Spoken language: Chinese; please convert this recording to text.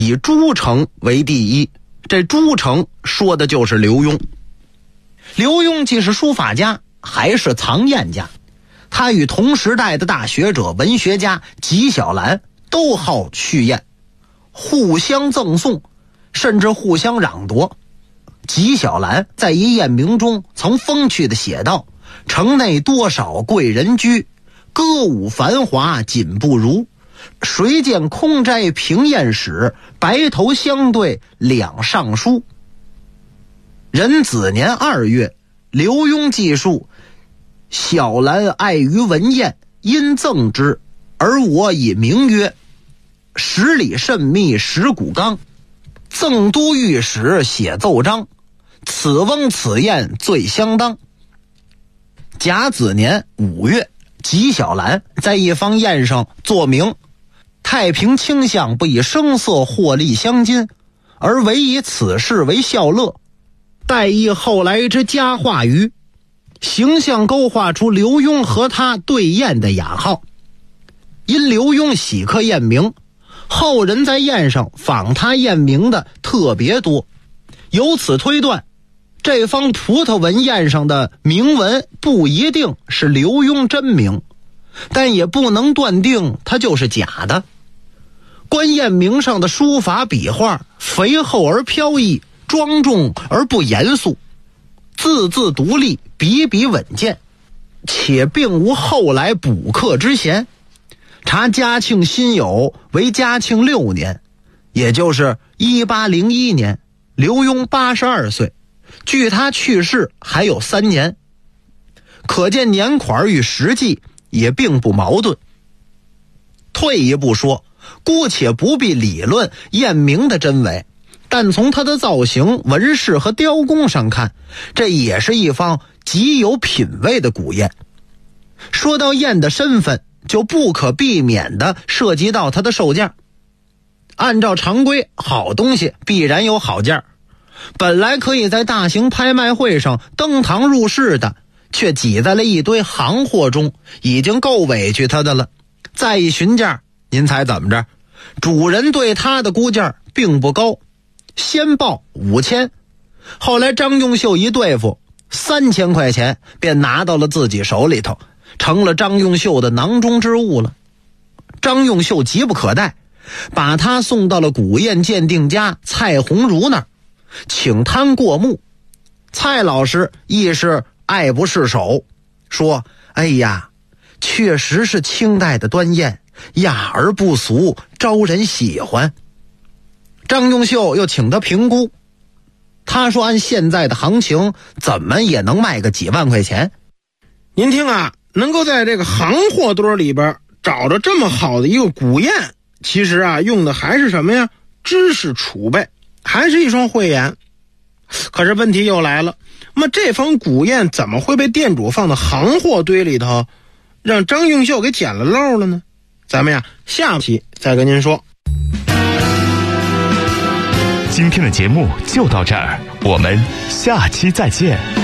以诸城为第一。这诸城说的就是刘墉。刘墉既是书法家，还是藏砚家。他与同时代的大学者、文学家纪晓岚都好趣砚，互相赠送，甚至互相嚷夺。纪晓岚在一砚名中曾风趣地写道：城内多少贵人居，歌舞繁华锦不如。谁见空斋平砚史，白头相对两上书。壬子年2月，刘墉记述：晓岚爱于文砚，因赠之，而我以名曰十里甚密石骨纲，赠都御史写奏章，此翁此砚最相当。甲子年5月，纪晓岚在一方砚上作名：太平倾向不以声色获利相金，而唯以此事为笑乐，代意后来之佳话语，形象勾画出刘墉和他对砚的雅号。因刘墉喜刻砚名，后人在砚上仿他砚名的特别多，由此推断，这方葡萄纹砚上的铭文不一定是刘墉真名，但也不能断定它就是假的。观砚名上的书法笔画肥厚而飘逸，庄重而不严肃，字字独立，笔笔稳健，且并无后来补刻之嫌。查嘉庆辛酉为嘉庆6年，也就是1801年，刘墉82岁，距他去世还有3年，可见年款与实际也并不矛盾。退一步说，姑且不必理论砚名的真伪，但从它的造型、纹饰和雕工上看，这也是一方极有品位的古砚。说到砚的身份，就不可避免地涉及到它的售价。按照常规，好东西必然有好价，本来可以在大型拍卖会上登堂入室的，却挤在了一堆行货中，已经够委屈他的了。再一询价，您猜怎么着？主人对他的估价并不高，先报5000，后来张用秀一对付，3000块钱便拿到了自己手里头，成了张用秀的囊中之物了。张用秀急不可待，把他送到了古砚鉴定家蔡鸿儒那儿，请摊过目。蔡老师亦是爱不释手，说：哎呀，确实是清代的端砚，雅而不俗，招人喜欢。张用秀又请他评估，他说按现在的行情，怎么也能卖个几万块钱。 您听啊，能够在这个行货堆里边找着这么好的一个古砚，其实啊，用的还是什么呀？知识储备，还是一双慧眼。可是问题又来了，那么这方古砚怎么会被店主放到行货堆里头，让张用秀给捡了漏了呢？咱们呀，下期再跟您说。 今天的节目就到这儿，我们下期再见。